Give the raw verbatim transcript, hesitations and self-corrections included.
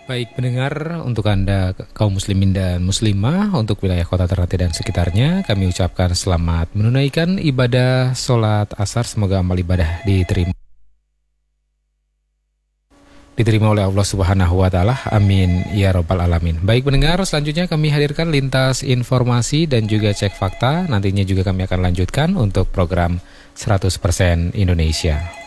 Baik pendengar, untuk Anda kaum muslimin dan muslimah, untuk wilayah kota Ternate dan sekitarnya, kami ucapkan selamat menunaikan ibadah sholat asar. Semoga amal ibadah diterima diterima oleh Allah Subhanahu wa Ta'ala. Amin ya Rabbal Alamin. Baik pendengar, selanjutnya kami hadirkan lintas informasi dan juga cek fakta. Nantinya juga kami akan lanjutkan untuk program seratus persen Indonesia.